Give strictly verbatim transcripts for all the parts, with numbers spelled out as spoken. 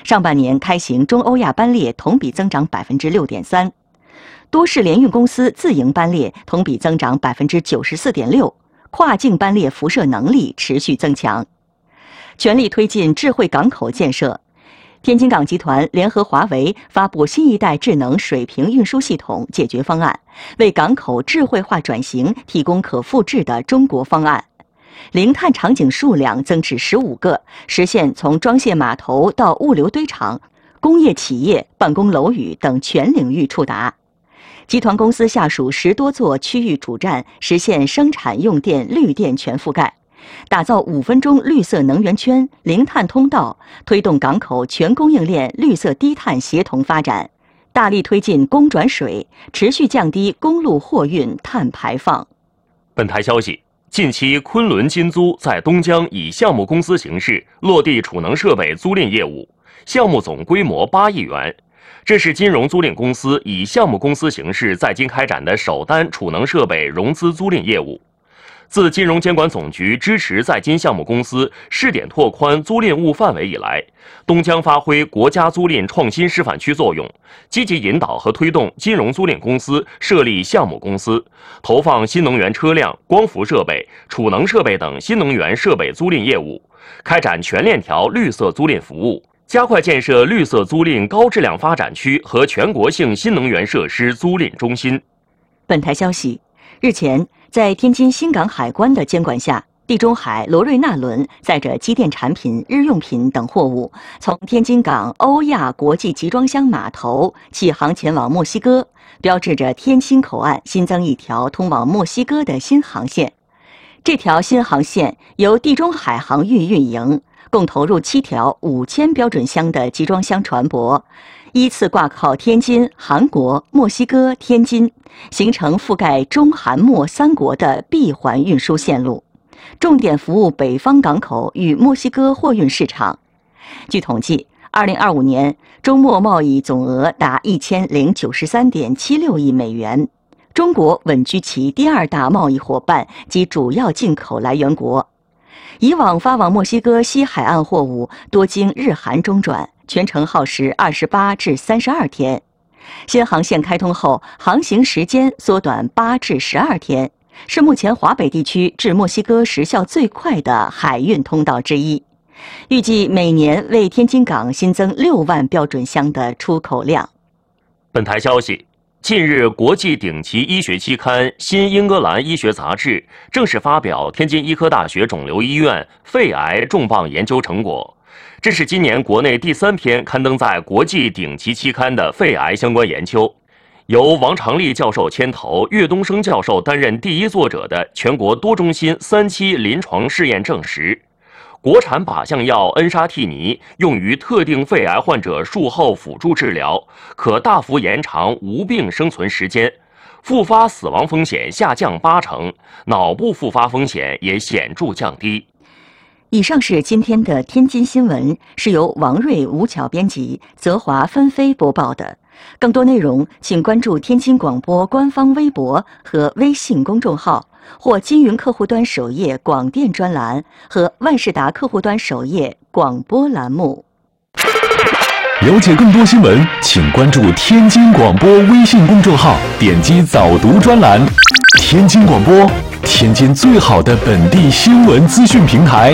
上半年开行中欧亚班列同比增长百分之六点三，多式联运公司自营班列同比增长百分之九十四点六，跨境班列辐射能力持续增强，全力推进智慧港口建设。天津港集团联合华为发布新一代智能水平运输系统解决方案，为港口智慧化转型提供可复制的中国方案。零碳场景数量增至十五个，实现从装卸码头到物流堆场、工业企业、办公楼宇等全领域触达。集团公司下属十多座区域主站实现生产用电绿电全覆盖，打造五分钟绿色能源圈、零碳通道，推动港口全供应链绿色低碳协同发展，大力推进供转水，持续降低公路货运碳排放。 本台消息，近期昆仑金租在东江以项目公司形式落地储能设备租赁业务，项目总规模八亿元。这是金融租赁公司以项目公司形式在京开展的首单储能设备融资租赁业务。自金融监管总局支持在京项目公司试点拓宽租赁务范围以来，东江发挥国家租赁创新示范区作用，积极引导和推动金融租赁公司设立项目公司，投放新能源车辆、光伏设备、储能设备等新能源设备租赁业务，开展全链条绿色租赁服务，加快建设绿色租赁高质量发展区和全国性新能源设施租赁中心。 本台消息，日前，在天津新港海关的监管下，地中海罗瑞纳轮载着机电产品、日用品等货物，从天津港欧亚国际集装箱码头启航前往墨西哥，标志着天津口岸新增一条通往墨西哥的新航线。这条新航线由地中海航运运营，共投入七条五千标准箱的集装箱船舶，依次挂靠天津、韩国、墨西哥、天津，形成覆盖中韩墨三国的闭环运输线路，重点服务北方港口与墨西哥货运市场。据统计，二零二五年中墨贸易总额达一千零九十三点七六亿美元，中国稳居其第二大贸易伙伴及主要进口来源国。以往发往墨西哥西海岸货物多经日韩中转，全程耗时二十八至三十二天。新航线开通后，航行时间缩短八至十二天，是目前华北地区至墨西哥时效最快的海运通道之一。预计每年为天津港新增六万标准箱的出口量。 本台消息，近日，国际顶级医学期刊《新英格兰医学杂志》正式发表天津医科大学肿瘤医院肺癌重磅研究成果。这是今年国内第三篇刊登在国际顶级期刊的肺癌相关研究，由王长利教授牵头，岳东升教授担任第一作者的全国多中心三期临床试验证实，国产靶向药恩沙替尼用于特定肺癌患者术后辅助治疗，可大幅延长无病生存时间，复发死亡风险下降八成，脑部复发风险也显著降低。 以上是今天的天津新闻，是由王瑞、吴巧编辑，泽华、芬飞播报的。更多内容请关注天津广播官方微博和微信公众号，或金云客户端首页广电专栏和万事达客户端首页广播栏目。 了解更多新闻，请关注天津广播微信公众号，点击早读专栏。天津广播，天津最好的本地新闻资讯平台。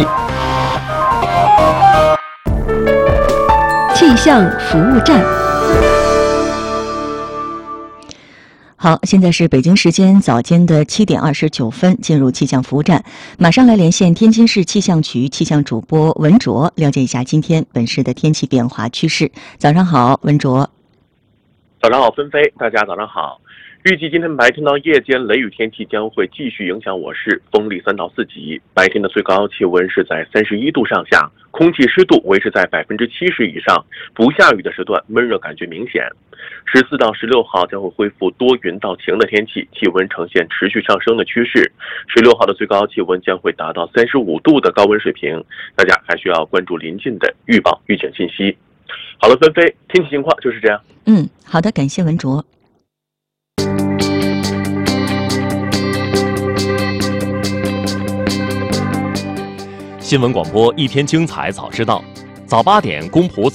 气象服务站。 好，现在是北京时间早间的七点二十九分，进入气象服务站，马上来连线天津市气象局气象主播文卓，了解一下今天本市的天气变化趋势。早上好，文卓。 早上好，芬飞，大家早上好。预计今天白天到夜间雷雨天气将会继续影响我市，风力三到四级。白天的最高气温是在三十一度上下，空气湿度维持在百分之七十以上，不下雨的时段闷热感觉明显。十四到十六号将会恢复多云到晴的天气，气温呈现持续上升的趋势。十六号的最高气温将会达到三十五度的高温水平，大家还需要关注临近的预报预警信息。好了，纷飞，天气情况就是这样。 嗯，好的，感谢文卓。 新闻广播一天精彩早知道，早八点公仆